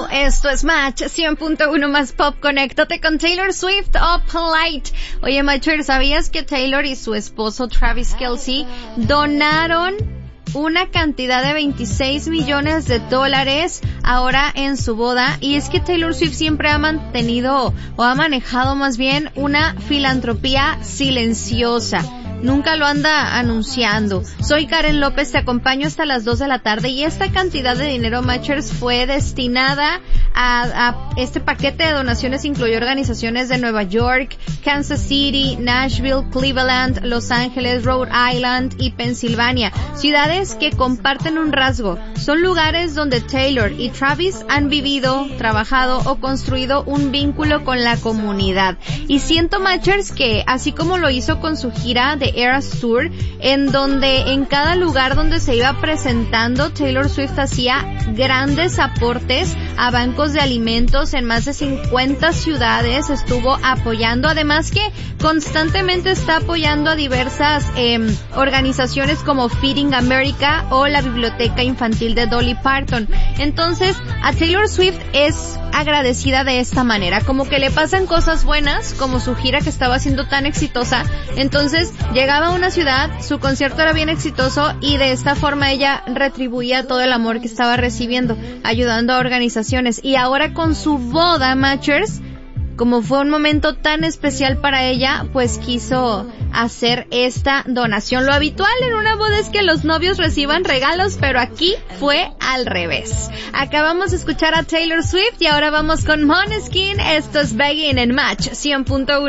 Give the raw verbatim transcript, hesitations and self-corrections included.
Esto es Match cien punto uno más Pop. Conéctate con Taylor Swift o Polite. Oye, Matcher, ¿sabías que Taylor y su esposo Travis Kelce donaron una cantidad de veintiséis millones de dólares ahora en su boda? Y es que Taylor Swift siempre ha mantenido, o ha manejado más bien, una filantropía silenciosa. Nunca lo anda anunciando. Soy Karen López, te acompaño hasta las dos de la tarde y esta cantidad de dinero, Matchers, fue destinada a, a este paquete de donaciones. Incluyó organizaciones de Nueva York, Kansas City, Nashville, Cleveland, Los Ángeles, Rhode Island y Pensilvania. Ciudades que comparten un rasgo. Son lugares donde Taylor y Travis han vivido, trabajado o construido un vínculo con la comunidad. Y siento, Matchers, que así como lo hizo con su gira de Eras Tour, en donde en cada lugar donde se iba presentando, Taylor Swift hacía grandes aportes a bancos de alimentos en más de cincuenta ciudades, estuvo apoyando, además que constantemente está apoyando a diversas eh, organizaciones como Feeding America o la Biblioteca Infantil de Dolly Parton. Entonces, a Taylor Swift es agradecida de esta manera, como que le pasan cosas buenas, como su gira que estaba siendo tan exitosa. Entonces llegaba a una ciudad, su concierto era bien exitoso y de esta forma ella retribuía todo el amor que estaba recibiendo, ayudando a organizaciones. Y ahora con su boda, Matchers, como fue un momento tan especial para ella, pues quiso hacer esta donación. Lo habitual en una boda es que los novios reciban regalos, pero aquí fue al revés. Acabamos de escuchar a Taylor Swift y ahora vamos con Måneskin. Esto es Begging en Match cien punto uno.